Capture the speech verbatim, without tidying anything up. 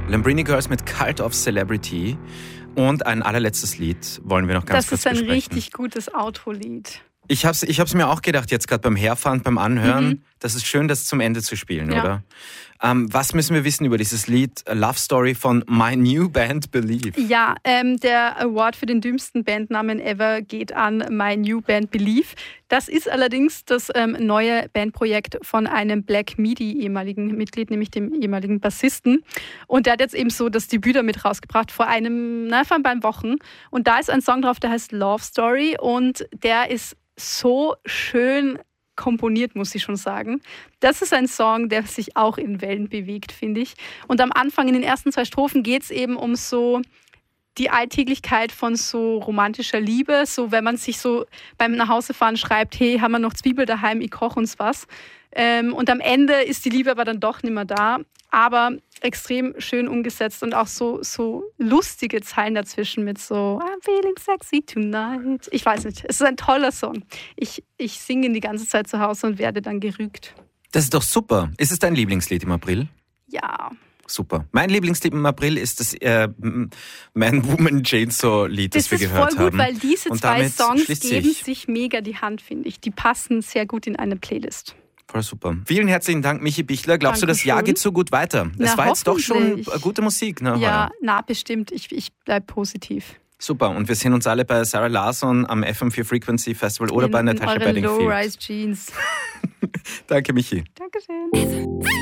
Lambrini Girls mit Cult of Celebrity. Und ein allerletztes Lied wollen wir noch ganz das kurz besprechen. Das ist ein richtig gutes Autolied. Ich habe es ich hab's mir auch gedacht, jetzt gerade beim Herfahren, beim Anhören. Mhm. Das ist schön, das zum Ende zu spielen, ja. oder? Ähm, was müssen wir wissen über dieses Lied Love Story von My New Band Believe? Ja, ähm, der Award für den dümmsten Bandnamen ever geht an My New Band Believe. Das ist allerdings das ähm, neue Bandprojekt von einem Black Midi ehemaligen Mitglied, nämlich dem ehemaligen Bassisten. Und der hat jetzt eben so das Debüt damit rausgebracht vor einem, na, vor ein paar Wochen. Und da ist ein Song drauf, der heißt Love Story und der ist so schön komponiert, muss ich schon sagen. Das ist ein Song, der sich auch in Wellen bewegt, finde ich. Und am Anfang, in den ersten zwei Strophen, geht es eben um so die Alltäglichkeit von so romantischer Liebe. So, wenn man sich so beim Nachhausefahren schreibt, hey, haben wir noch Zwiebel daheim, ich koche uns was. Ähm, und am Ende ist die Liebe aber dann doch nicht mehr da. Aber extrem schön umgesetzt und auch so, so lustige Zeilen dazwischen mit so I'm feeling sexy tonight. Ich weiß nicht, es ist ein toller Song. Ich, ich singe ihn die ganze Zeit zu Hause und werde dann gerügt. Das ist doch super. Ist es dein Lieblingslied im April? Ja. Super. Mein Lieblingslied im April ist das äh, Man, Woman, Chainsaw-Lied, das, das wir gehört haben. Das ist voll gut, haben. weil diese und zwei Songs sich. geben sich mega die Hand, finde ich. Die passen sehr gut in eine Playlist. Voll super. Vielen herzlichen Dank, Michi Bichler. Glaubst Dankeschön. du, das Jahr geht so gut weiter? Na, es war jetzt doch schon gute Musik. Ne, ja, na bestimmt. Ich, ich bleibe positiv. Super. Und wir sehen uns alle bei Sarah Larsson am F M vier Frequency Festival oder in, bei Natasha Bedingfield. Low-Rise Jeans. Danke, Michi. Dankeschön.